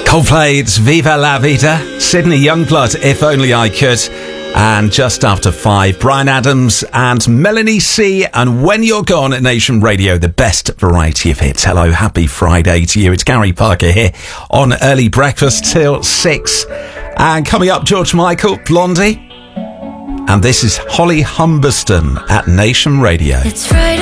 Coldplay, it's Viva La Vida. Sydney Youngblood, If Only I Could. And just after 5, Bryan Adams and Melanie C. And When You're Gone at Nation Radio, the best variety of hits. Hello, happy Friday to you. It's Gary Parker here on Early Breakfast till 6. And coming up, George Michael, Blondie. And this is Holly Humberston at Nation Radio. It's Friday.